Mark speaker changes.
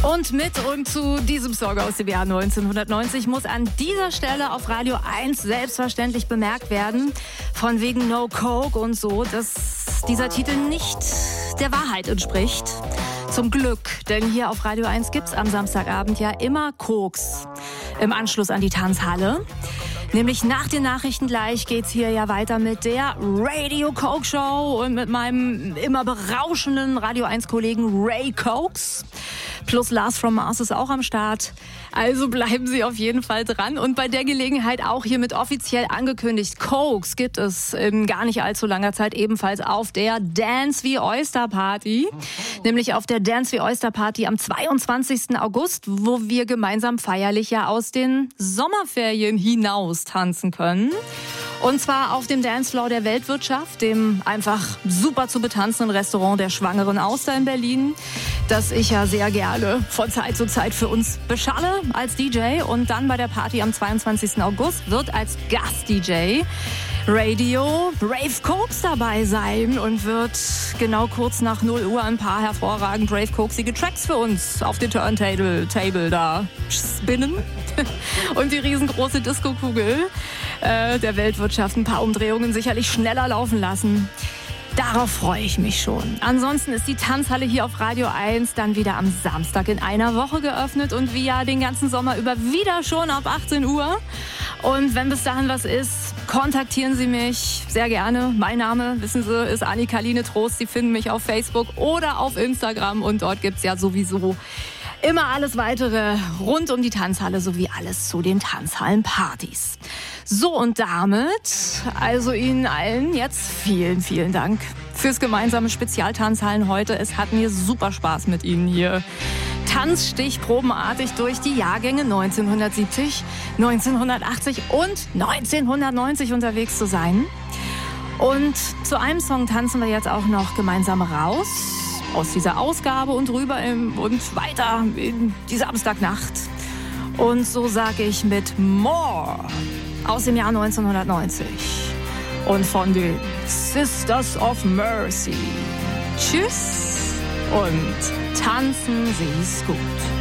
Speaker 1: Und mit und zu diesem Song aus dem Jahr 1990 muss an dieser Stelle auf Radio 1 selbstverständlich bemerkt werden, von wegen No Coke und so, dass dieser Titel nicht der Wahrheit entspricht. Zum Glück, denn hier auf Radio 1 gibt's am Samstagabend ja immer Koks im Anschluss an die Tanzhalle. Nämlich nach den Nachrichten gleich geht's hier ja weiter mit der Radio Coke Show und mit meinem immer berauschenden Radio 1 Kollegen Ray Cokes. Plus Lars from Mars ist auch am Start. Also bleiben Sie auf jeden Fall dran. Und bei der Gelegenheit auch hiermit offiziell angekündigt, Cokes gibt es in gar nicht allzu langer Zeit ebenfalls auf der Dance wie Oyster Party. Nämlich auf der Dance wie Oyster Party am 22. August, wo wir gemeinsam feierlich ja aus den Sommerferien hinaus tanzen können. Und zwar auf dem Dancefloor der Weltwirtschaft, dem einfach super zu betanzenden Restaurant der Schwangeren Auster in Berlin, das ich ja sehr gerne von Zeit zu Zeit für uns beschalle als DJ. Und dann bei der Party am 22. August wird als Gast-DJ Radio Brave Cokes dabei sein und wird genau kurz nach 0 Uhr ein paar hervorragend Brave Cokesige Tracks für uns auf den Turntable da spinnen. Und die riesengroße Disco-Kugel der Weltwirtschaft ein paar Umdrehungen sicherlich schneller laufen lassen. Darauf freue ich mich schon. Ansonsten ist die Tanzhalle hier auf Radio 1 dann wieder am Samstag in einer Woche geöffnet und wie ja den ganzen Sommer über wieder schon ab 18 Uhr. Und wenn bis dahin was ist, kontaktieren Sie mich sehr gerne. Mein Name, wissen Sie, ist Annika-Line Trost. Sie finden mich auf Facebook oder auf Instagram und dort gibt's ja sowieso immer alles Weitere rund um die Tanzhalle sowie alles zu den Tanzhallenpartys. So, und damit also Ihnen allen jetzt vielen, vielen Dank fürs gemeinsame Spezialtanzhallen heute. Es hat mir super Spaß mit Ihnen hier tanzstichprobenartig durch die Jahrgänge 1970, 1980 und 1990 unterwegs zu sein. Und zu einem Song tanzen wir jetzt auch noch gemeinsam raus aus dieser Ausgabe und rüber und weiter in die Samstagnacht. Und so sage ich mit More aus dem Jahr 1990 und von den Sisters of Mercy. Tschüss und tanzen Sie's gut.